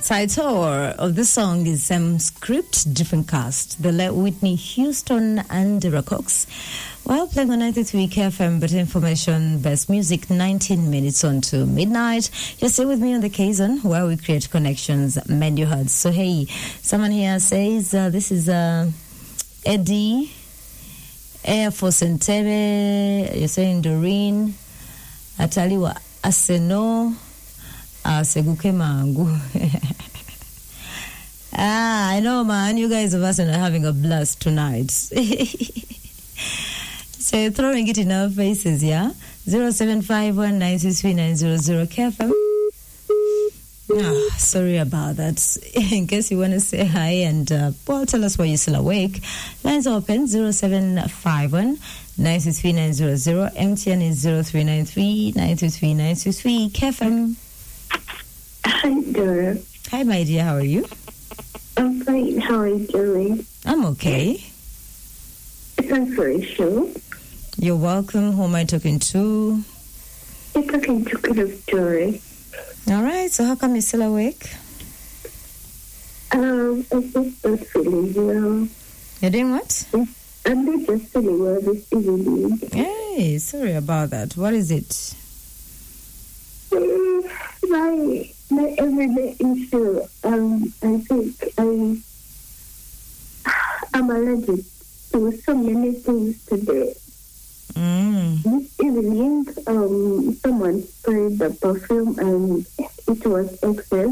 Title of this song is Script, Different Cast. The late Whitney Houston and Dara Cox. Well, playing on 93 KFM, but information, best music, 19 minutes on to midnight. Just stay with me on the Kazon, where we create connections, mend your hearts. So, hey, someone here says, this is Eddie, Air Force Entebbe, you're saying Doreen, Ataliwa Aseno, Seguke Mangu. I know, man. You guys of us are having a blast tonight. So you're throwing it in our faces, yeah? 0751963900 KFM. Sorry about that. In case you want to say hi and, well, tell us why you're still awake. Lines are open, 0751963900. MTN is 0393923963. KFM. Hi, Dora. Hi, my dear. How are you? I'm fine. How are you doing? I'm okay. Thanks for the show. You're welcome. Who am I talking to? You're talking to Good Story. All right. So how come you're still awake? I just not feeling well. You're doing what? I'm not just feeling well this evening. Hey, sorry about that. What is it? My everyday issue. I think I'm allergic to so many things today. This evening, someone sprayed the perfume and it was excess.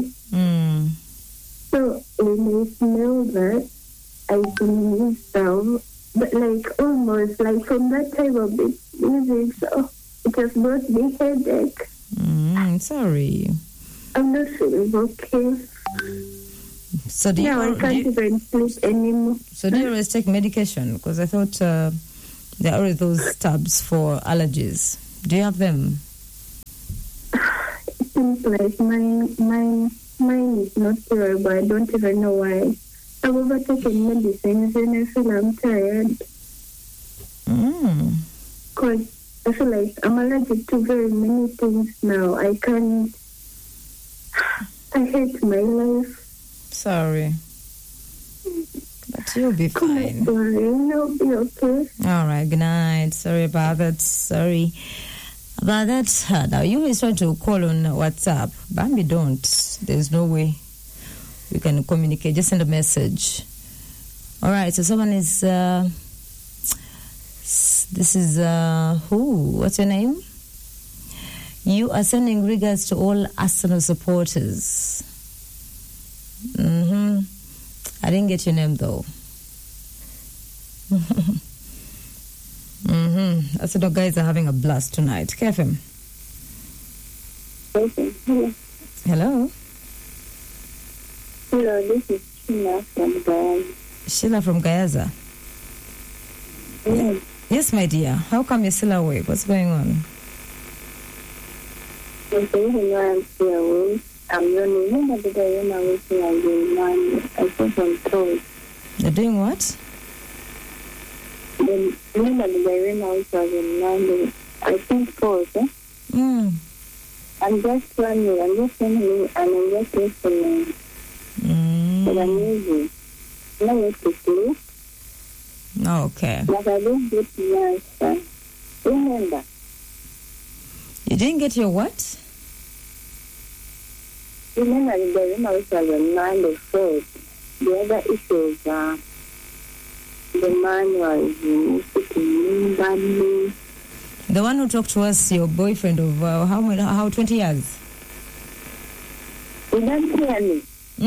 So when I smell that, I sneeze down, but like almost like from that time of the music, so it has brought me headache. Sorry. I'm not feeling okay. So do I can't even sleep anymore. So do you always take medication? Because I thought there are always those tabs for allergies. Do you have them? It seems like mine is not curable. I don't even know why. I've overtaken medicines and I feel I'm tired. Because I feel like I'm allergic to very many things now. I hate my life. Sorry. But you'll be fine. Sorry, you'll be okay. All right, good night. Sorry about that. Sorry about that. Now, you always try to call on WhatsApp. Bambi, don't. There's no way we can communicate. Just send a message. All right, so someone is... this is... who? What's your name? You are sending regards to all Arsenal supporters. I didn't get your name, though. I said the guys are having a blast tonight. KFM. Okay. Hello. Hello, this is Sheila from Gayaza. Sheila from Gayaza. Yes, my dear. How come you're still awake? What's going on? I'm still awake. I'm running. I think I'm told. You're doing what? When I was in London, I think pause, I'm just running, and I'm just listening. But I'm easy. Now it's to sleep. Okay. But I didn't get my answer. Remember. You didn't get your what? Remember the when I was in London first. The other issue is the man was sitting badly. The one who talked to us, your boyfriend of how 20 years? You don't hear me.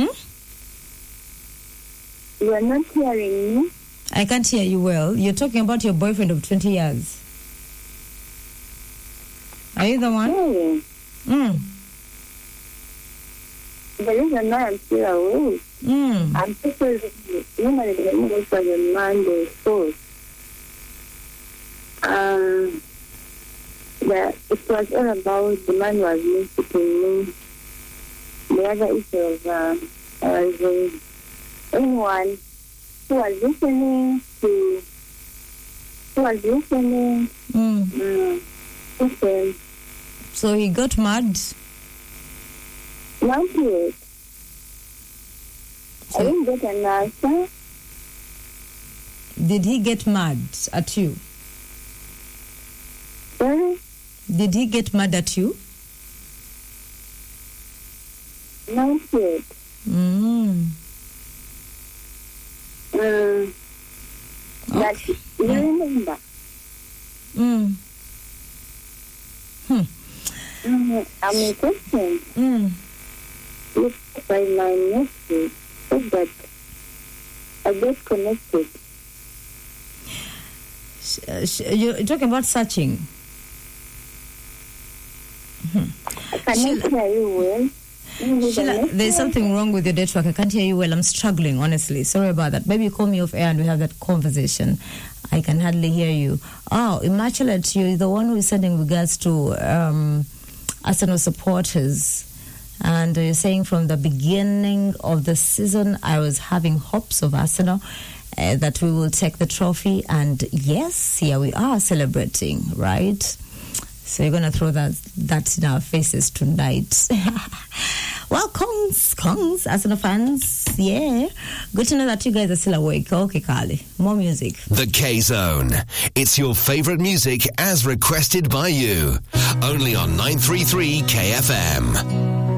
You are not hearing me. I can't hear you well. You're talking about your boyfriend of 20 years. Are you the one? The reason why I'm still awake, I'm people normally the English was a Monday first. It was all about the man was listening me. The other issue of anyone who was listening to listen. So he got mad? Not yet. I didn't get an answer. Did he get mad at you? Sorry? Did he get mad at you? Not yet. But you remember? I'm a question. Look by my message so that I get connected. You're talking about searching. I cannot hear you well. Sheila, there's something wrong with your network. I can't hear you well. I'm struggling, honestly. Sorry about that. Maybe you call me off air and we have that conversation. I can hardly hear you. Oh, Immaculate, you're the one who is sending regards to Arsenal supporters. And you're saying from the beginning of the season, I was having hopes of Arsenal that we will take the trophy. And yes, here we are celebrating, right? So you're going to throw that in our faces tonight. Well, Kongs, Arsenal fans, yeah. Good to know that you guys are still awake. Okay, Carly, more music. The K-Zone. It's your favorite music as requested by you. Only on 933 KFM.